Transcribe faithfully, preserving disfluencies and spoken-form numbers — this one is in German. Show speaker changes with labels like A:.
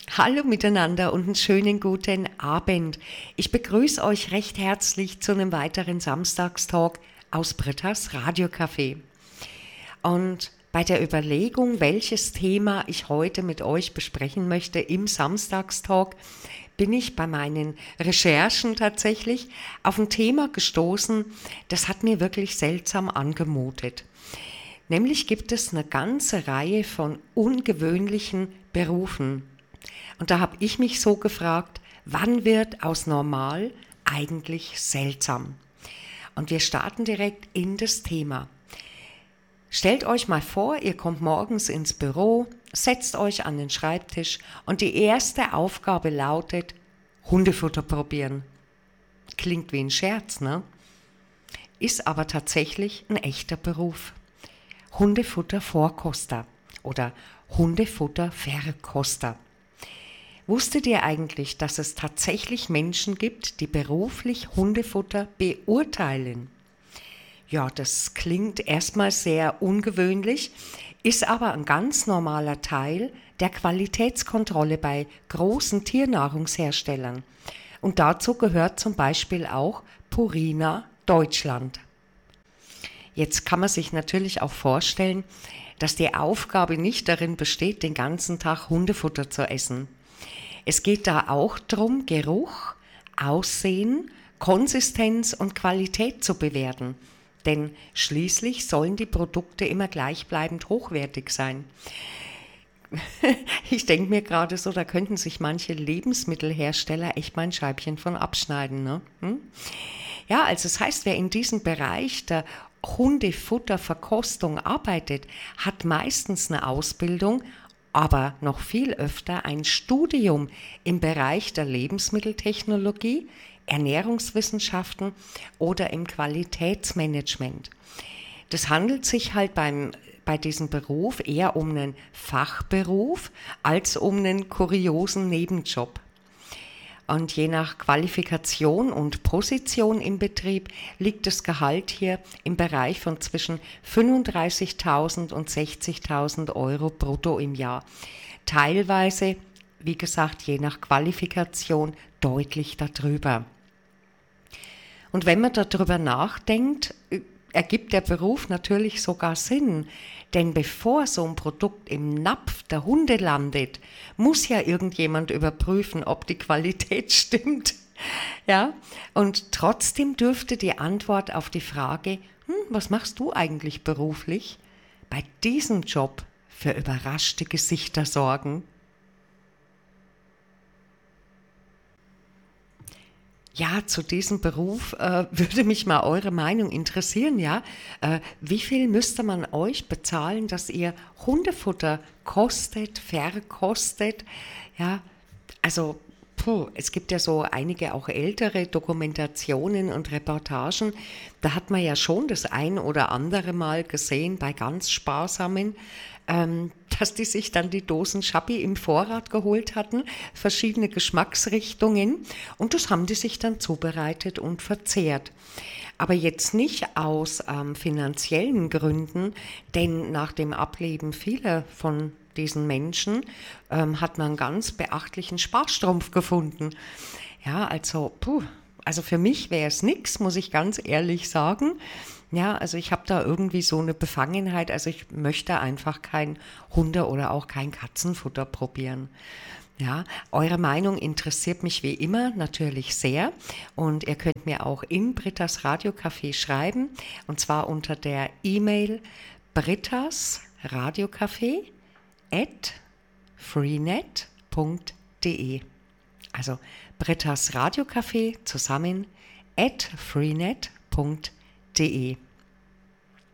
A: Hallo miteinander und einen schönen guten Abend. Ich begrüße euch recht herzlich zu einem weiteren Samstagstalk aus Britta's Radiocafé. Und bei der Überlegung, welches Thema ich heute mit euch besprechen möchte im Samstagstalk, bin ich bei meinen Recherchen tatsächlich auf ein Thema gestoßen, das hat mir wirklich seltsam angemutet. Nämlich gibt es eine ganze Reihe von ungewöhnlichen Berufen. Und da habe ich mich so gefragt, wann wird aus normal eigentlich seltsam? Und wir starten direkt in das Thema. Stellt euch mal vor, ihr kommt morgens ins Büro, setzt euch an den Schreibtisch und die erste Aufgabe lautet, Hundefutter probieren. Klingt wie ein Scherz, ne? Ist aber tatsächlich ein echter Beruf. Hundefuttervorkoster oder Hundefutterverkoster. Wusstet ihr eigentlich, dass es tatsächlich Menschen gibt, die beruflich Hundefutter beurteilen? Ja, das klingt erstmal sehr ungewöhnlich, ist aber ein ganz normaler Teil der Qualitätskontrolle bei großen Tiernahrungsherstellern. Und dazu gehört zum Beispiel auch Purina Deutschland. Jetzt kann man sich natürlich auch vorstellen, dass die Aufgabe nicht darin besteht, den ganzen Tag Hundefutter zu essen. Es geht da auch darum, Geruch, Aussehen, Konsistenz und Qualität zu bewerten. Denn schließlich sollen die Produkte immer gleichbleibend hochwertig sein. Ich denke mir gerade so, da könnten sich manche Lebensmittelhersteller echt mal ein Scheibchen von abschneiden. Ne? Hm? Ja, also das heißt, wer in diesem Bereich der Hundefutterverkostung arbeitet, hat meistens eine Ausbildung, aber noch viel öfter ein Studium im Bereich der Lebensmitteltechnologie, Ernährungswissenschaften oder im Qualitätsmanagement. Das handelt sich halt beim, bei diesem Beruf eher um einen Fachberuf als um einen kuriosen Nebenjob. Und je nach Qualifikation und Position im Betrieb liegt das Gehalt hier im Bereich von zwischen fünfunddreißigtausend und sechzigtausend Euro brutto im Jahr. Teilweise, wie gesagt, je nach Qualifikation deutlich darüber. Und wenn man darüber nachdenkt, ergibt der Beruf natürlich sogar Sinn. Denn bevor so ein Produkt im Napf der Hunde landet, muss ja irgendjemand überprüfen, ob die Qualität stimmt. Ja? Und trotzdem dürfte die Antwort auf die Frage, hm, was machst du eigentlich beruflich, bei diesem Job für überraschte Gesichter sorgen. Ja, zu diesem Beruf äh, würde mich mal eure Meinung interessieren, ja. Äh, wie viel müsste man euch bezahlen, dass ihr Hundefutter kostet, verkostet? Ja, also puh, es gibt ja so einige auch ältere Dokumentationen und Reportagen. Da hat man ja schon das ein oder andere Mal gesehen bei ganz Sparsamen, ähm, dass die sich dann die Dosen Schappi im Vorrat geholt hatten, verschiedene Geschmacksrichtungen, und das haben die sich dann zubereitet und verzehrt. Aber jetzt nicht aus ähm, finanziellen Gründen, denn nach dem Ableben vieler von diesen Menschen ähm, hat man einen ganz beachtlichen Sparstrumpf gefunden. Ja, also, puh, also für mich wäre es nichts, muss ich ganz ehrlich sagen. Ja, also ich habe da irgendwie so eine Befangenheit, also ich möchte einfach kein Hunde- oder auch kein Katzenfutter probieren. Ja, eure Meinung interessiert mich wie immer natürlich sehr, und ihr könnt mir auch in Britta's Radiocafé schreiben, und zwar unter der E-Mail brittasradiocafé at freenet punkt de. Also Britta's Radiocafé zusammen at freenet punkt de.